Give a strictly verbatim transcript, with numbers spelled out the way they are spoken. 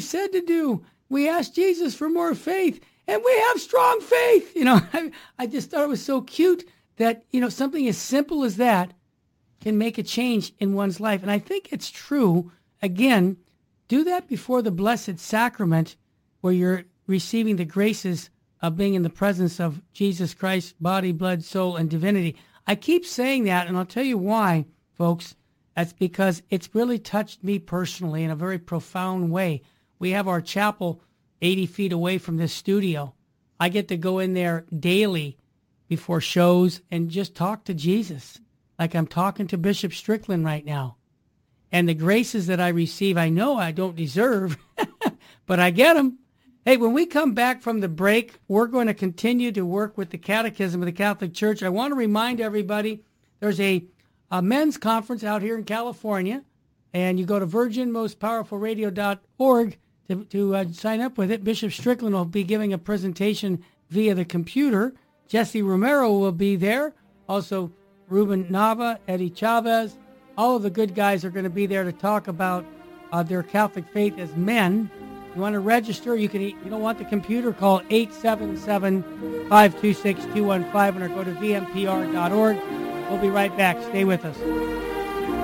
said to do. We asked Jesus for more faith, and we have strong faith. You know, I, I just thought it was so cute that, you know, something as simple as that can make a change in one's life. And I think it's true. Again, do that before the Blessed Sacrament, where you're receiving the graces of being in the presence of Jesus Christ, body, blood, soul, and divinity. I keep saying that, and I'll tell you why, folks. That's because it's really touched me personally in a very profound way. We have our chapel eighty feet away from this studio. I get to go in there daily before shows and just talk to Jesus like I'm talking to Bishop Strickland right now. And the graces that I receive, I know I don't deserve, but I get them. Hey, when we come back from the break, we're going to continue to work with the Catechism of the Catholic Church. I want to remind everybody there's a, a men's conference out here in California, and you go to virgin most powerful radio dot org to, to uh, sign up with it. Bishop Strickland will be giving a presentation via the computer. Jesse Romero will be there. Also, Ruben Nava, Eddie Chavez. All of the good guys are going to be there to talk about uh, their Catholic faith as men. You want to register, you can. You don't want the computer, call eight seven seven, five two six, two one five or go to v m p r dot org. We'll be right back. Stay with us.